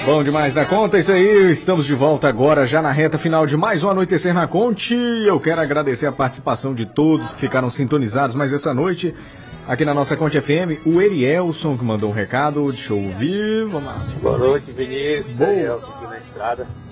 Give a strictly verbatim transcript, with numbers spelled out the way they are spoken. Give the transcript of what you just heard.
Bom demais da conta, isso aí, estamos de volta agora já na reta final de mais um Anoitecer na Conte. Eu quero agradecer a participação de todos que ficaram sintonizados mais essa noite aqui na nossa Conte F M. O Erielson que mandou um recado, deixa eu ouvir, vamos lá. Boa noite, Vinícius, Boa. Erielson aqui na estrada.